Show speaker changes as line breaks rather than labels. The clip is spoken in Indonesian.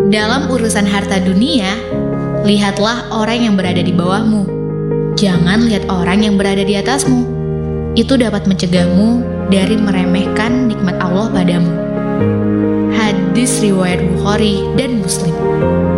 Dalam urusan harta dunia, lihatlah orang yang berada di bawahmu. Jangan lihat orang yang berada di atasmu. Itu dapat mencegahmu dari meremehkan nikmat Allah padamu. Hadis riwayat Bukhari dan Muslim.